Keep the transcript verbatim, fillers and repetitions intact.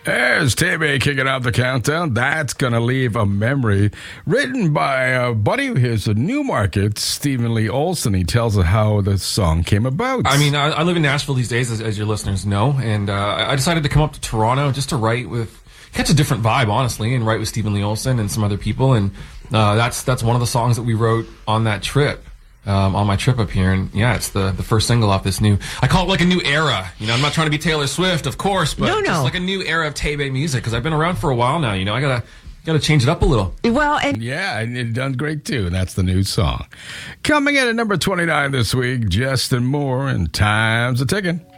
There's Tebe kicking out the countdown. That's going to leave a memory. Written by a buddy of his, a Newmarket, Stephen Lee Olson. He tells us how the song came about. I mean, I, I live in Nashville these days, as, as your listeners know, and uh, I decided to come up to Toronto just to write with, catch a different vibe, honestly, and write with Stephen Lee Olson and some other people, and uh, that's that's one of the songs that we wrote on that trip. Um, on my trip up here, and yeah, it's the, the first single off this new, I call it like a new era, you know, I'm not trying to be Taylor Swift, of course, but no, no. just like a new era of Tebe music, because I've been around for a while now, you know, I gotta, gotta change it up a little. Well, and yeah, and you've done great too, and that's the new song. Coming in at number twenty-nine this week, Justin Moore and Time's a Ticking.